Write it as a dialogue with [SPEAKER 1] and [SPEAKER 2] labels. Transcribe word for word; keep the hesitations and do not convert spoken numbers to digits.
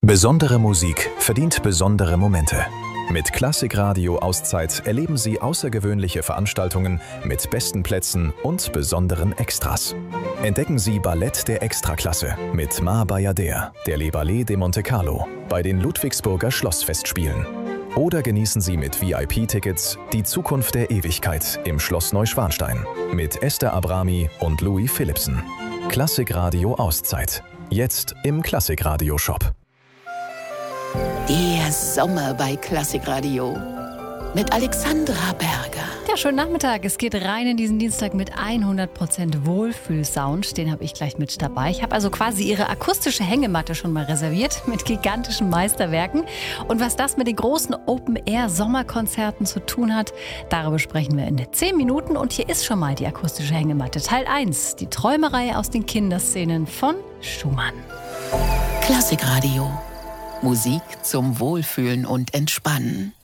[SPEAKER 1] Besondere Musik verdient besondere Momente. Mit Klassikradio Auszeit erleben Sie außergewöhnliche Veranstaltungen mit besten Plätzen und besonderen Extras. Entdecken Sie Ballett der Extraklasse mit Ma Bayadère, der Les Ballets de Monte Carlo, bei den Ludwigsburger Schlossfestspielen. Oder genießen Sie mit V I P-Tickets die Zukunft der Ewigkeit im Schloss Neuschwanstein mit Esther Abrami und Louis Philippson. Klassikradio Auszeit. Jetzt im Klassikradio-Shop.
[SPEAKER 2] Der Sommer bei Klassikradio mit Alexandra Berger.
[SPEAKER 3] Ja, schönen Nachmittag. Es geht rein in diesen Dienstag mit hundert Prozent Wohlfühlsound. Den habe ich gleich mit dabei. Ich habe also quasi Ihre akustische Hängematte schon mal reserviert mit gigantischen Meisterwerken. Und was das mit den großen Open-Air-Sommerkonzerten zu tun hat, darüber sprechen wir in zehn Minuten. Und hier ist schon mal die akustische Hängematte. Teil eins, die Träumerei aus den Kinderszenen von Schumann.
[SPEAKER 2] Klassikradio. Musik zum Wohlfühlen und Entspannen.